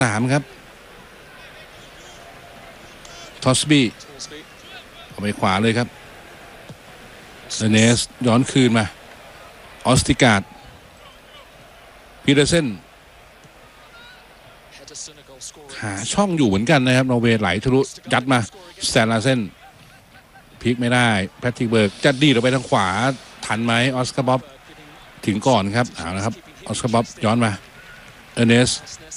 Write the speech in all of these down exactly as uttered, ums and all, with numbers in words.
สามครับทอสบี้เอาไปขวาเลยครับเนสย้อนคืนมาออสติการ์ดพีเดอร์เซนหาช่องอยู่เหมือนกันนะครับนอร์เวย์ไหลทะลุยัดมาแซนลาเซนพลิกไม่ได้แพทริกเบิร์กจะดีดออกไปทางขวาทันไหมออสการ์บ๊อบถึงก่อนครับเอาละครับออสการ์บ๊อบย้อนมาเอเนส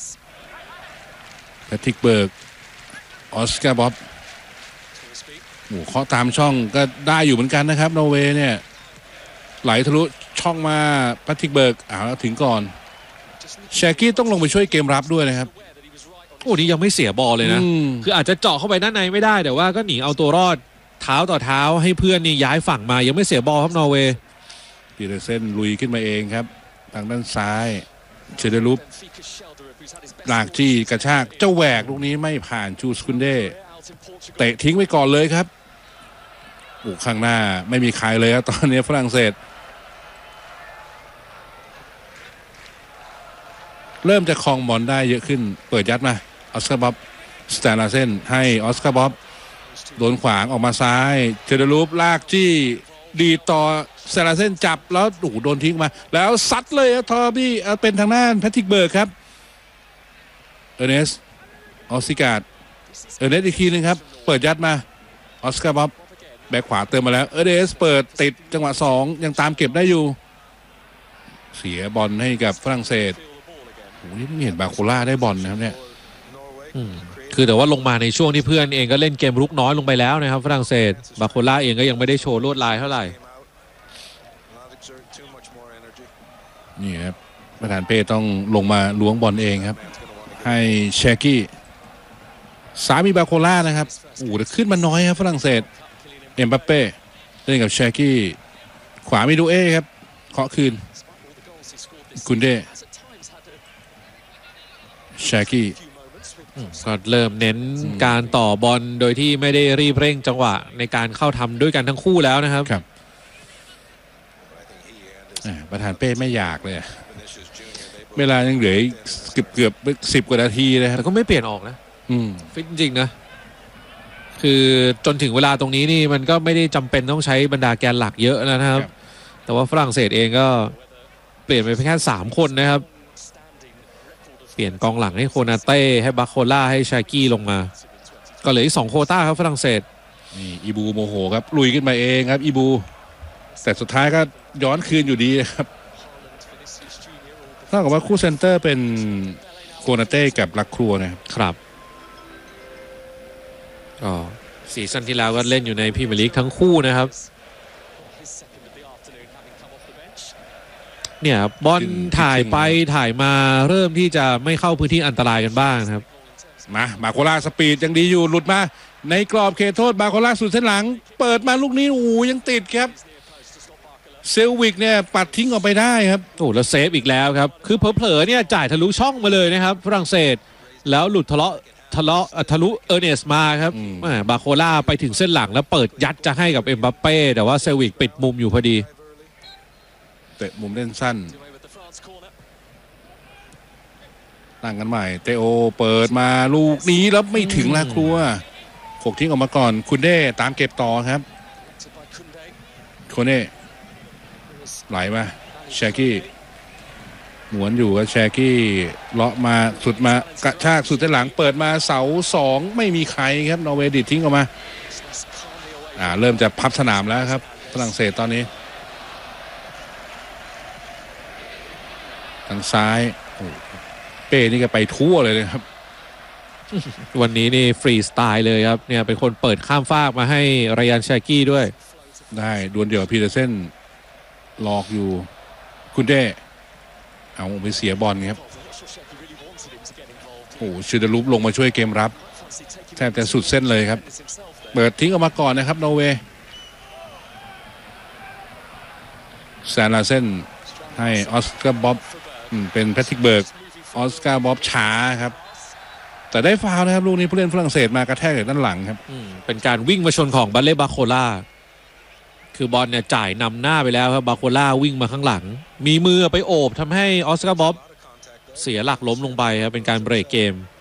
แพทริกเบิร์กออสการ์บ๊อบโอ้เคาะตามช่องก็ได้อยู่เหมือนกันนะครับนอร์เวย์เนี่ยไหลทะลุช่องมาแพทริกเบิร์กเอาแล้วถึงก่อนแชกกี้ต้องลงไปช่วยเกมรับด้วยนะครับโอ้นี่ยังไม่เสียบอลเลยนะคืออาจจะเจาะเข้าไปด้านในไม่ได้แต่ว่าก็หนีเอาตัวรอดเท้าต่อเท้าให้เพื่อนนี่ย้ายฝั่งมายังไม่เสียบอลครับนอร์เวย์ปีเตอร์เซนลุยขึ้นมาเองครับทางด้านซ้ายเชเดรูปหลากจี้กระชากเจ้าแหวกลูกนี้ไม่ผ่านจูสกุนเดเตะทิ้งไว้ก่อนเลยครับโอ้ข้างหน้าไม่มีใครเลยครับตอนนี้ฝรั่งเศสเริ่มจะคลองบอลได้เยอะขึ้นเปิดยัดมาออสการ์บ๊อบสแตนลาเซนให้ออสการ์บ๊อบโดนขวางออกมาซ้ายเชเดรูปลากจี้ดีต่อสแตนลาเซนจับแล้วโอ้โหโดนทิ้งมาแล้วซัดเลยทอบี้เป็นทางด้านแพทริกเบิร์กครับเอเนสออสติการ์ดเอเนสอีกทีนึงครับเปิดยัดมาออสการ์บ๊อบแบกขวาเติมมาแล้วเอเนสเปิดติดจังหวะสองยังตามเก็บได้อยู่เสียบอลให้กับฝรั่งเศสโอ้โหนี่ไม่เห็นบาโคล่าได้บอลนะครับเนี่ยคือแต่ว่าลงมาในช่วงที่เพื่อนเองก็เล่นเกมรุกน้อยลงไปแล้วนะครับฝรั่งเศสบาโคล่าเองก็ยังไม่ได้โชว์ลวดลายเท่าไหร่นี่ครับประธานเป้ต้องลงมาล้วงบอลเองครับให้แชกกี้สามีบาโคล่านะครับโอ้โหขึ้นมาน้อยครับฝรั่งเศสเอ็มบัปเป้เล่นกับแชกกี้ขวามีดูเอครับเคาะคืนกุนเดแชกกี้ก็เริ่มเน้นการต่อบอลโดยที่ไม่ได้รีบเร่งจังหวะในการเข้าทำด้วยกันทั้งคู่แล้วนะครับครับประธานเป้ไม่อยากเลยเวลายังเหลือเกือบเกือบสิบกว่านาทีเลยครับแต่ก็ไม่เปลี่ยนออกนะฟิตจริงนะคือจนถึงเวลาตรงนี้นี่มันก็ไม่ได้จำเป็นต้องใช้บรรดาแกนหลักเยอะแล้วนะครับแต่ว่าฝรั่งเศสเองก็เปลี่ยนไปแค่สามคนนะครับเปลี่ยนกองหลังให้โคนาเต้ให้บาโคล่าให้ชากี้ลงมาก็เหลืออีกสองโควต้าครับฝรั่งเศสนี่อีบูโมโหครับลุยขึ้นมาเองครับอีบูแต่สุดท้ายก็ย้อนคืนอยู่ดีครับเท่ากับว่าคู่เซนเตอร์เป็นโคนาเต้กับลักครัวนะครับก็ซีซั่นที่แล้วก็เล่นอยู่ในพรีเมียร์ลีกทั้งคู่นะครับเนี่ยบอลถ่ายไปถ่ายมาเริ่มที่จะไม่เข้าพื้นที่อันตรายกันบ้างครับมาบาโคล่าสปีดยังดีอยู่หลุดมาในกรอบเขตโทษบาโคล่าสุดเส้นหลังเปิดมาลูกนี้โอ้ยังติดครับเซลวิกเนี่ยปัดทิ้งออกไปได้ครับโอ้แล้วเซฟอีกแล้วครับคือเผลอๆเนี่ยจ่ายทะลุช่องมาเลยนะครับฝรั่งเศสแล้วหลุดทะเลาะทะเลาะทะลุเออร์เนสมาครับบาโคล่าไปถึงเส้นหลังแล้วเปิดยัดจะให้กับเอ็มบัปเป้แต่ว่าเซลวิกปิดมุมอยู่พอดีเตะมุมเล่นสั้นตั้งกันใหม่เตโอเปิดมาลูกนี้แล้วไม่ถึงละครัวขกทิ้งออกมาก่อนคุณเด้ตามเก็บต่อครับโคเน่ไหลมาแชกกี้หมุนอยู่กับแชกกี้เลาะมาสุดมากระชากสุดที่หลังเปิดมาเสาสองไม่มีใครครับนอร์เวย์ดิดทิ้งออกมาอ่าเริ่มจะพับสนามแล้วครับฝรั่งเศสตอนนี้ทางซ้ายเป้นี่ก็ไปทั่วเลยนะครับวันนี้นี่ฟรีสไตล์เลยครับเนี่ยเป็นคนเปิดข้ามฟากมาให้ไรอันแชกกี้ด้วยได้ดวลเดี่ยวพีเตอร์เซนหลอกอยู่คุณเด้เอาไปเสียบอลครับโอ้ชูดารูปลงมาช่วยเกมรับแทบจะสุดเส้นเลยครับเปิดทิ้งออกมาก่อนนะครับนอร์เวย์แซนลาเซนให้ออสการ์บ๊อบเป็นแพทริกเบิร์กออสการ์บ๊อบช้าครับแต่ได้ฟาวล์นะครับลูกนี้ผู้เล่นฝรั่งเศสมากระแทกจากด้านหลังครับเป็นการวิ่งมาชนของบัลเล่บาโคล่าคือบอลเนี่ยจ่ายนำหน้าไปแล้วครับบาโคล่าวิ่งมาข้างหลังมีมือไปโอบทำให้ออสการ์บ๊อบเสียหลักล้มลงไปครับเป็นการเบรกเกม